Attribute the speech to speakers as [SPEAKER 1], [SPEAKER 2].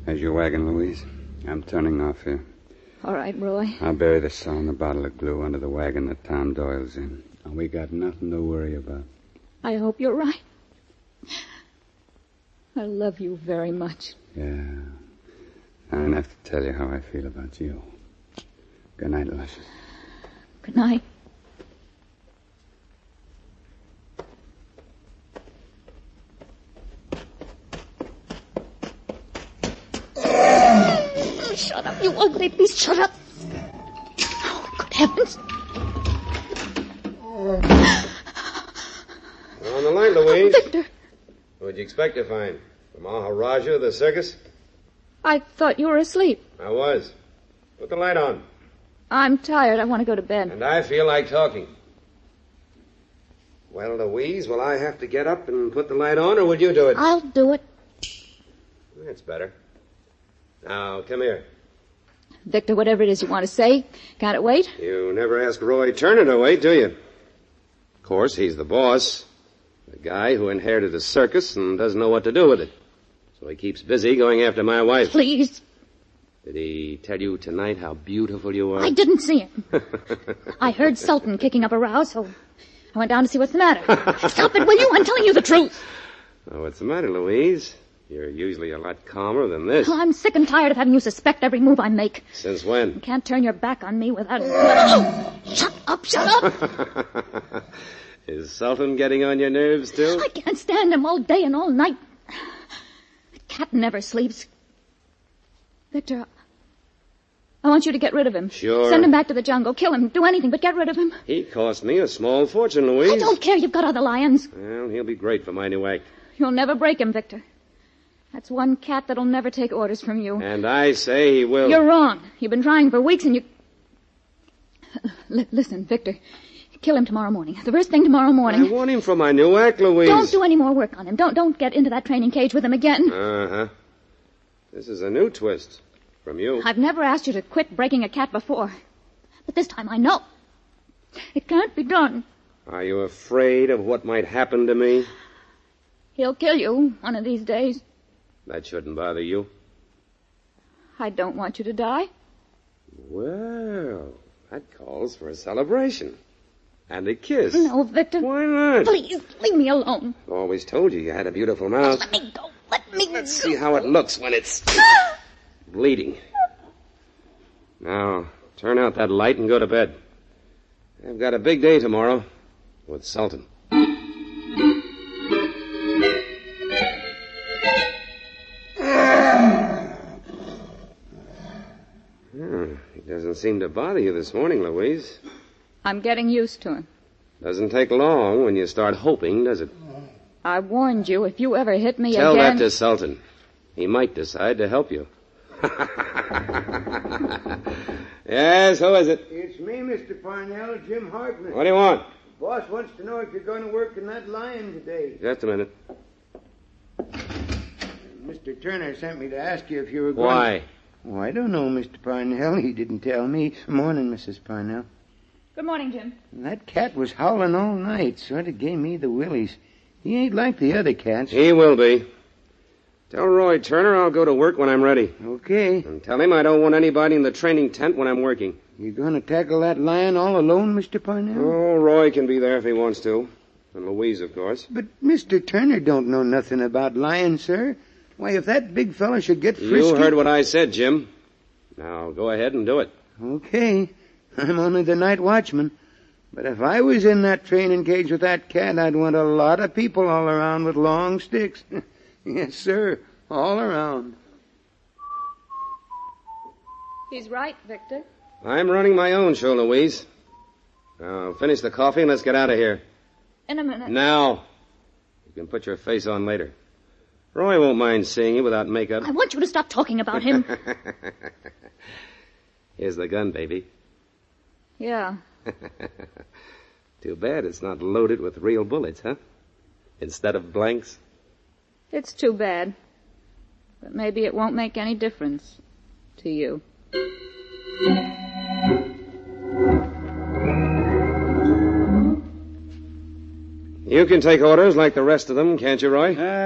[SPEAKER 1] There's your wagon, Louise. I'm turning off here.
[SPEAKER 2] All right, Roy.
[SPEAKER 1] I'll bury the saw and the bottle of glue under the wagon that Tom Doyle's in. And we got nothing to worry about.
[SPEAKER 2] I hope you're right. I love you very much.
[SPEAKER 1] Yeah. I don't have to tell you how I feel about you. Good night, Luscious.
[SPEAKER 2] Good night. Shut up, you ugly beast. Shut up. Oh, good heavens.
[SPEAKER 3] On the line, Louise.
[SPEAKER 2] Victor.
[SPEAKER 3] What'd you expect to find? The Maharaja of the circus?
[SPEAKER 2] I thought you were asleep.
[SPEAKER 3] I was. Put the light on.
[SPEAKER 2] I'm tired. I want to go to bed.
[SPEAKER 3] And I feel like talking. Well, Louise, will I have to get up and put the light on, or will you do it?
[SPEAKER 2] I'll do it.
[SPEAKER 3] That's better. Now, come here.
[SPEAKER 2] Victor, whatever it is you want to say, can't it wait?
[SPEAKER 3] You never ask Roy Turner to wait, do you? Of course, he's the boss. The guy who inherited a circus and doesn't know what to do with it. So he keeps busy going after my wife.
[SPEAKER 2] Please.
[SPEAKER 3] Did he tell you tonight how beautiful you are?
[SPEAKER 2] I didn't see him. I heard Sultan kicking up a row, so I went down to see what's the matter. Stop it, will you? I'm telling you the truth.
[SPEAKER 3] Oh, what's the matter, Louise? You're usually a lot calmer than this.
[SPEAKER 2] Oh, I'm sick and tired of having you suspect every move I make.
[SPEAKER 3] Since when?
[SPEAKER 2] You can't turn your back on me without... Oh, shut up, shut up!
[SPEAKER 3] Is Sultan getting on your nerves, too?
[SPEAKER 2] I can't stand him all day and all night. The cat never sleeps. Victor, I want you to get rid of him.
[SPEAKER 3] Sure.
[SPEAKER 2] Send him back to the jungle. Kill him. Do anything, but get rid of him.
[SPEAKER 3] He cost me a small fortune, Louise.
[SPEAKER 2] I don't care. You've got other lions.
[SPEAKER 3] Well, he'll be great for my new act.
[SPEAKER 2] You'll never break him, Victor. That's one cat that'll never take orders from you.
[SPEAKER 3] And I say he will.
[SPEAKER 2] You're wrong. You've been trying for weeks and you... Listen, Victor. Kill him tomorrow morning. The first thing tomorrow morning.
[SPEAKER 3] I want him for my new act, Louise.
[SPEAKER 2] Don't do any more work on him. Don't get into that training cage with him again.
[SPEAKER 3] Uh-huh. This is a new twist from you.
[SPEAKER 2] I've never asked you to quit breaking a cat before. But this time I know. It can't be done.
[SPEAKER 3] Are you afraid of what might happen to me?
[SPEAKER 2] He'll kill you one of these days.
[SPEAKER 3] That shouldn't bother you.
[SPEAKER 2] I don't want you to die.
[SPEAKER 3] Well, that calls for a celebration. And a kiss.
[SPEAKER 2] No, Victor.
[SPEAKER 3] Why not?
[SPEAKER 2] Please, leave me alone.
[SPEAKER 3] I've always told you had a beautiful mouth.
[SPEAKER 2] Let me go. Let me
[SPEAKER 3] Let's
[SPEAKER 2] go.
[SPEAKER 3] see how it looks when it's bleeding. Now, turn out that light and go to bed. I've got a big day tomorrow with Sultan. He doesn't seem to bother you this morning, Louise.
[SPEAKER 2] I'm getting used to him.
[SPEAKER 3] Doesn't take long when you start hoping, does it?
[SPEAKER 2] I warned you, if you ever hit me
[SPEAKER 3] Tell
[SPEAKER 2] again...
[SPEAKER 3] that to Sultan. He might decide to help you. Yes, who is it?
[SPEAKER 4] It's me, Mr. Parnell, Jim Hartman.
[SPEAKER 3] What do you want?
[SPEAKER 4] Boss wants to know if you're going to work in that lion today.
[SPEAKER 3] Just a minute.
[SPEAKER 4] Mr. Turner sent me to ask you if you were going...
[SPEAKER 3] Why?
[SPEAKER 4] Oh, I don't know, Mr. Parnell. He didn't tell me. Morning, Mrs. Parnell.
[SPEAKER 2] Good morning, Jim.
[SPEAKER 4] That cat was howling all night. Sort of gave me the willies. He ain't like the other cats.
[SPEAKER 3] He will be. Tell Roy Turner I'll go to work when I'm ready.
[SPEAKER 4] Okay.
[SPEAKER 3] And tell him I don't want anybody in the training tent when I'm working.
[SPEAKER 4] You going to tackle that lion all alone, Mr. Parnell?
[SPEAKER 3] Oh, Roy can be there if he wants to. And Louise, of course.
[SPEAKER 4] But Mr. Turner don't know nothing about lions, sir. Why, if that big fella should get frisky...
[SPEAKER 3] You heard what I said, Jim. Now, go ahead and do it.
[SPEAKER 4] Okay. I'm only the night watchman. But if I was in that training cage with that cat, I'd want a lot of people all around with long sticks. Yes, sir. All around.
[SPEAKER 2] He's right, Victor.
[SPEAKER 3] I'm running my own show, Louise. Now, finish the coffee and let's get out of here.
[SPEAKER 2] In a minute.
[SPEAKER 3] Now. You can put your face on later. Roy won't mind seeing you without makeup.
[SPEAKER 2] I want you to stop talking about him.
[SPEAKER 3] Here's the gun, baby.
[SPEAKER 2] Yeah.
[SPEAKER 3] Too bad it's not loaded with real bullets, huh? Instead of blanks.
[SPEAKER 2] It's too bad. But maybe it won't make any difference to you.
[SPEAKER 3] You can take orders like the rest of them, can't you, Roy?